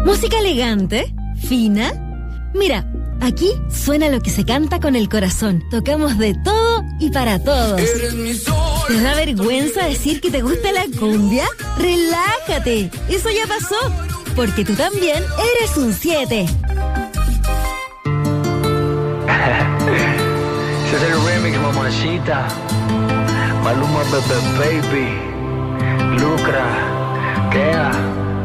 Música elegante, fina. Mira, aquí suena lo que se canta con el corazón. Tocamos de todo y para todos. ¿Te da vergüenza decir que te gusta la cumbia? ¡Relájate! Eso ya pasó, porque tú también eres un 7. Ese es el remix, mamacita. Maluma, Baby, Lucra, Kea.